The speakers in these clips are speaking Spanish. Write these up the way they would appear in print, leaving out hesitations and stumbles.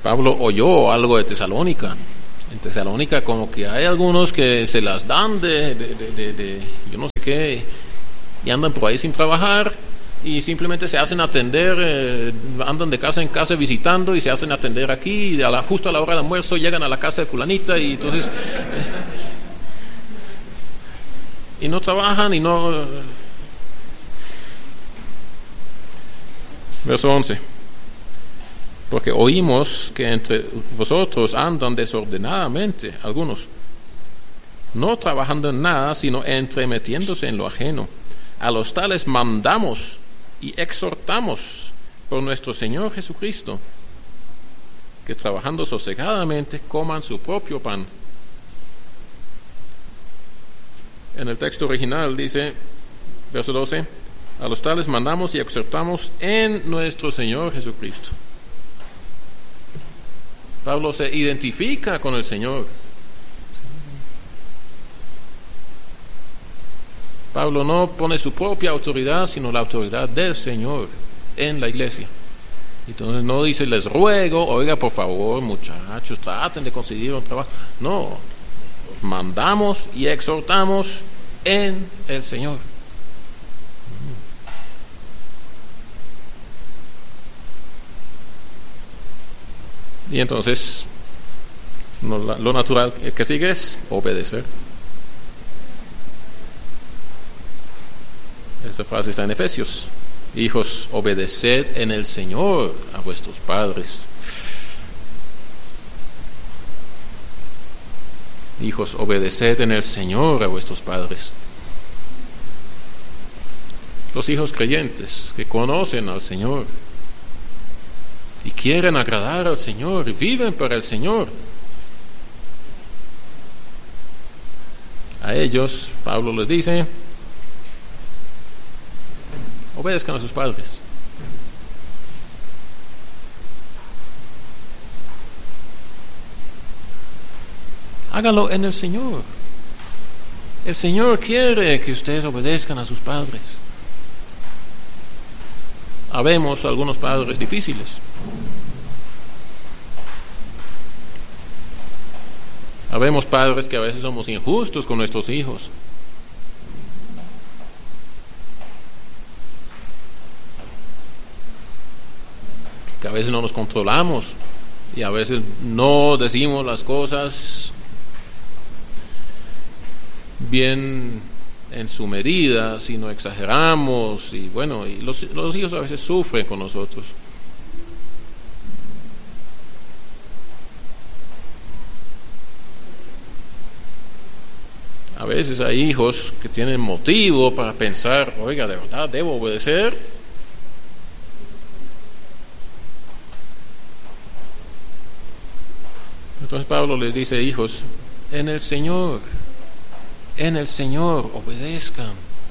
Pablo oyó algo de Tesalónica. En Tesalónica como que hay algunos que se las dan de yo no sé qué, y andan por ahí sin trabajar y simplemente se hacen atender, andan de casa en casa visitando y se hacen atender aquí, y justo a la hora del almuerzo llegan a la casa de fulanita y entonces y no trabajan y no. Verso 11. Porque oímos que entre vosotros andan desordenadamente algunos, no trabajando en nada, sino entremetiéndose en lo ajeno. A los tales mandamos y exhortamos por nuestro Señor Jesucristo, que trabajando sosegadamente coman su propio pan. En el texto original dice, verso 12, a los tales mandamos y exhortamos en nuestro Señor Jesucristo. Pablo se identifica con el Señor. Pablo no pone su propia autoridad, sino la autoridad del Señor en la iglesia. Entonces no dice, les ruego, oiga, por favor, muchachos, traten de conseguir un trabajo. No, mandamos y exhortamos en el Señor. Y entonces lo natural que sigue es obedecer. Esta frase está en Efesios. Hijos, obedeced en el Señor a vuestros padres. Hijos, obedeced en el Señor a vuestros padres. Los hijos creyentes que conocen al Señor y quieren agradar al Señor y viven para el Señor, a ellos Pablo les dice, obedezcan a sus padres. Hágalo en el Señor. El Señor quiere que ustedes obedezcan a sus padres. Habemos algunos padres difíciles. Habemos padres que a veces somos injustos con nuestros hijos. Que a veces no nos controlamos y a veces no decimos las cosas bien en su medida, sino exageramos, y bueno, y los hijos a veces sufren con nosotros. A veces hay hijos que tienen motivo para pensar, oiga, ¿de verdad debo obedecer? Entonces Pablo les dice, hijos, en el Señor obedezcan.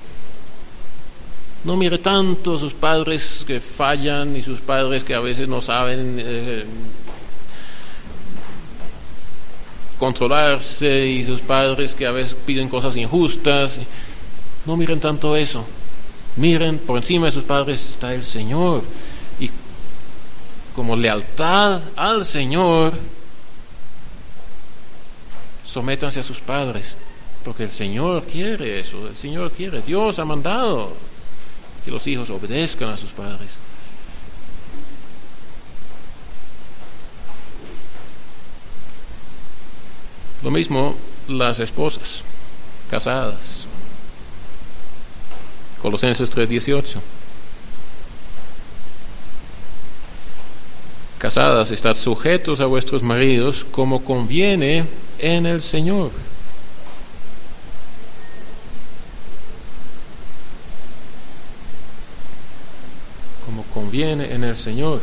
No mire tanto a sus padres que fallan y sus padres que a veces no saben controlarse, y sus padres que a veces piden cosas injustas. No miren tanto eso. Miren, por encima de sus padres está el Señor, y como lealtad al Señor, sométanse a sus padres, porque el Señor quiere eso. El Señor quiere, Dios ha mandado que los hijos obedezcan a sus padres. Lo mismo las esposas casadas. Colosenses 3:18. Casadas, estad sujetos a vuestros maridos como conviene en el Señor. Como conviene en el Señor.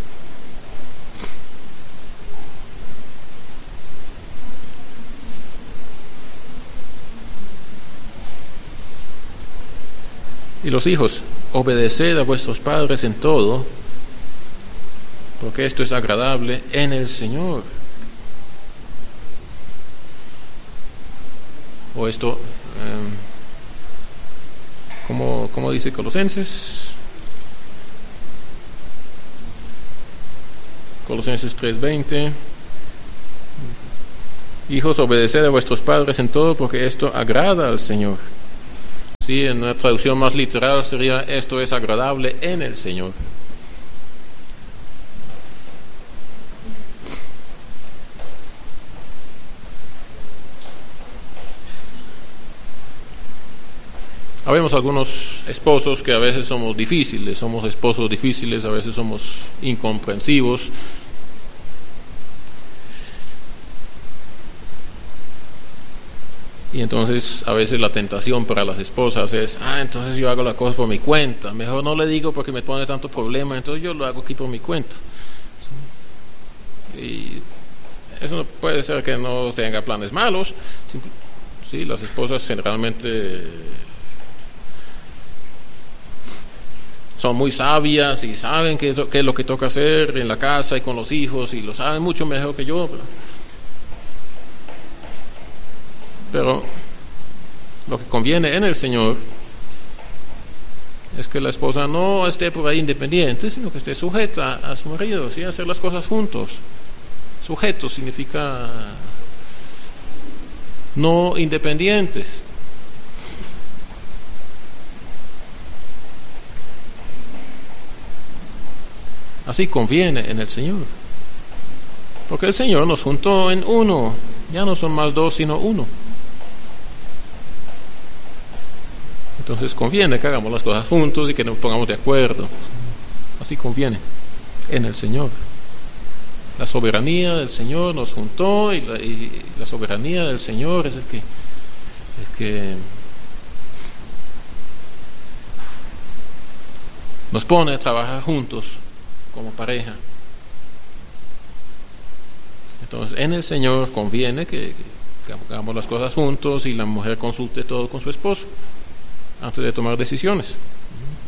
Y los hijos, obedeced a vuestros padres en todo, porque esto es agradable en el Señor. O esto, como dice Colosenses Colosenses 3:20. Hijos, obedeced a vuestros padres en todo, porque esto agrada al Señor. Sí, en una traducción más literal sería: esto es agradable en el Señor. Habemos algunos esposos que a veces somos difíciles, somos esposos difíciles, a veces somos incomprensivos. Y entonces a veces la tentación para las esposas es: entonces yo hago la cosa por mi cuenta, mejor no le digo porque me pone tanto problema, entonces yo lo hago aquí por mi cuenta. Y eso puede ser que no tenga planes malos. Sí, las esposas generalmente son muy sabias y saben qué es lo que toca hacer en la casa y con los hijos, y lo saben mucho mejor que yo. Pero lo que conviene en el Señor es que la esposa no esté por ahí independiente, sino que esté sujeta a su marido, ¿sí? Hacer las cosas juntos. Sujeto significa no independientes. Así conviene en el Señor, porque el Señor nos juntó en uno. Ya no son más dos, sino uno. Entonces conviene que hagamos las cosas juntos y que nos pongamos de acuerdo. Así conviene en el Señor. La soberanía del Señor nos juntó, y la soberanía del Señor es el que nos pone a trabajar juntos como pareja. Entonces en el Señor conviene que hagamos las cosas juntos, y la mujer consulte todo con su esposo antes de tomar decisiones.